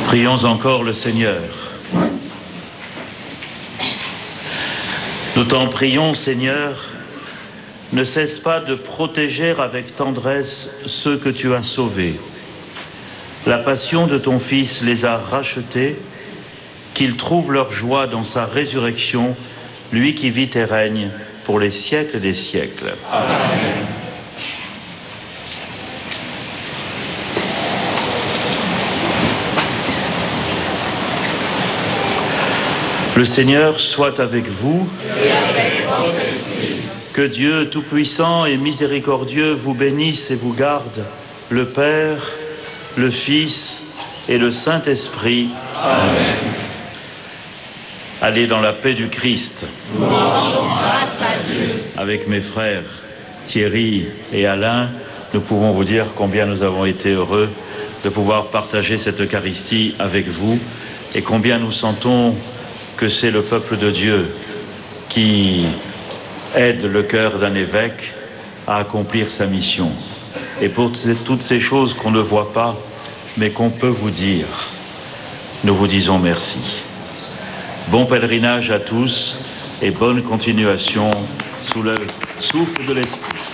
Prions encore le Seigneur. Nous t'en prions, Seigneur, ne cesse pas de protéger avec tendresse ceux que tu as sauvés. La passion de ton Fils les a rachetés, qu'ils trouvent leur joie dans sa résurrection, lui qui vit et règne pour les siècles des siècles. Amen. Le Seigneur soit avec vous et avec votre esprit. Que Dieu Tout-Puissant et Miséricordieux vous bénisse et vous garde, le Père, le Fils et le Saint-Esprit. Amen. Allez dans la paix du Christ. Nous rendons grâce à Dieu. Avec mes frères Thierry et Alain, nous pouvons vous dire combien nous avons été heureux de pouvoir partager cette Eucharistie avec vous et combien nous sentons que c'est le peuple de Dieu qui aide le cœur d'un évêque à accomplir sa mission. Et pour toutes ces choses qu'on ne voit pas, mais qu'on peut vous dire, nous vous disons merci. Bon pèlerinage à tous et bonne continuation sous le souffle de l'Esprit.